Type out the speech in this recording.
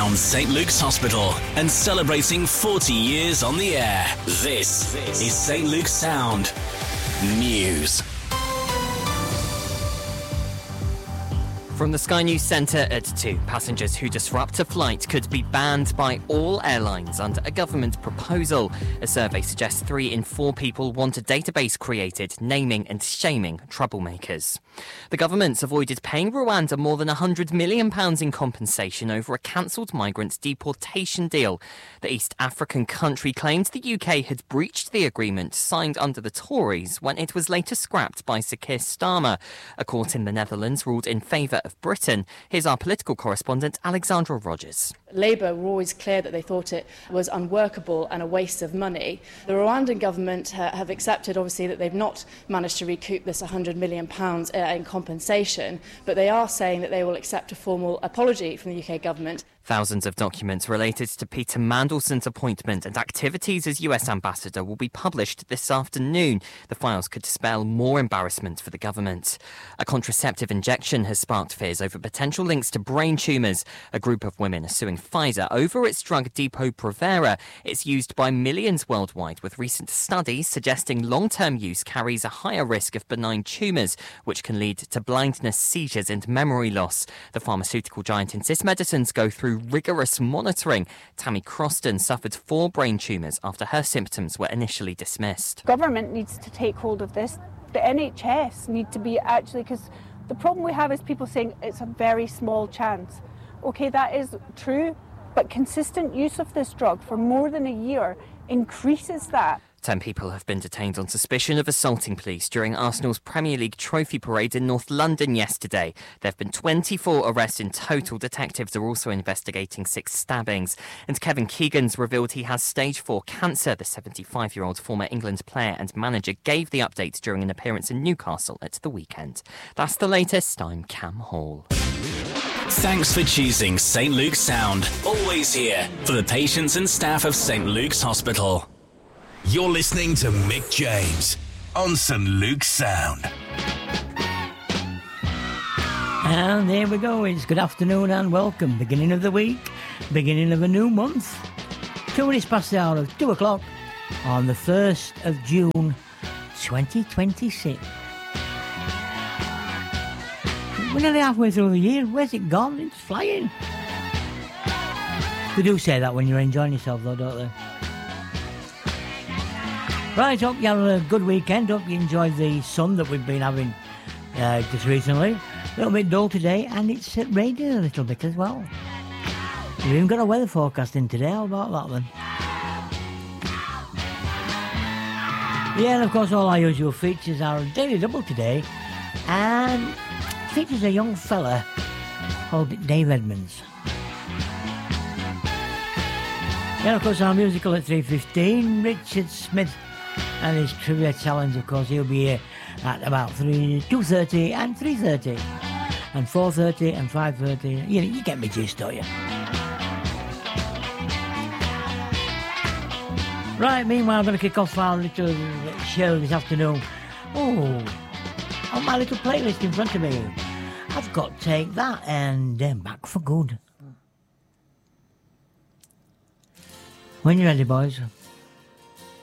around St Luke's Hospital and celebrating 40 years on the air. This is St Luke's Sound News. From the Sky News Centre at 2, passengers who disrupt a flight could be banned by all airlines under a government proposal. A survey suggests 3 in 4 people want a database created naming and shaming troublemakers. The government's avoided paying Rwanda more than £100 million in compensation over a cancelled migrant deportation deal. The East African country claimed the UK had breached the agreement signed under the Tories when it was later scrapped by Sir Keir Starmer. A court in the Netherlands ruled in favour of Britain. Here's our political correspondent, Alexandra Rogers. Labour were always clear that they thought it was unworkable and a waste of money. The Rwandan government have accepted, obviously, that they've not managed to recoup this £100 million in compensation, but they are saying that they will accept a formal apology from the UK government. Thousands of documents related to Peter Mandelson's appointment and activities as US ambassador will be published this afternoon. The files could spell more embarrassment for the government. A contraceptive injection has sparked fears over potential links to brain tumours. A group of women are suing Pfizer over its drug Depo-Provera. It's used by millions worldwide, with recent studies suggesting long-term use carries a higher risk of benign tumours, which can lead to blindness, seizures and memory loss. The pharmaceutical giant insists medicines go through rigorous monitoring. Tammy Croston suffered 4 brain tumours after her symptoms were initially dismissed. Government needs to take hold of this. The NHS need to be because the problem we have is people saying it's a very small chance. OK, that is true, but consistent use of this drug for more than a year increases that. 10 people have been detained on suspicion of assaulting police during Arsenal's Premier League trophy parade in North London yesterday. There have been 24 arrests in total. Detectives are also investigating 6 stabbings. And Kevin Keegan's revealed he has stage 4 cancer. The 75-year-old former England player and manager gave the update during an appearance in Newcastle at the weekend. That's the latest. I'm Cam Hall. Thanks for choosing St Luke's Sound. Always here for the patients and staff of St Luke's Hospital. You're listening to Mick James on St Luke's Sound. And there we go. It's good afternoon and welcome. Beginning of the week, beginning of a new month. 2 minutes past the hour of 2 o'clock on the 1st of June 2026. We're nearly halfway through the year. Where's it gone? It's flying. They do say that when you're enjoying yourself though, don't they? Right, hope you had a good weekend. Hope you enjoyed the sun that we've been having just recently. A little bit dull today, and it's raining a little bit as well. We've even got a weather forecast in today. How about that then? Yeah, and of course all our usual features are a Daily Double today, and features a young fella called Dave Edmonds. Yeah, of course our musical at 3:15, Richard Smith and his trivia challenge. Of course he'll be here at about 2:30 and 3:30 and 4:30 and 5:30. You get me gist, don't you? Right, meanwhile I'm going to kick off our little show this afternoon. On my little playlist in front of me I've got Take That and Back for Good. When you're ready, boys.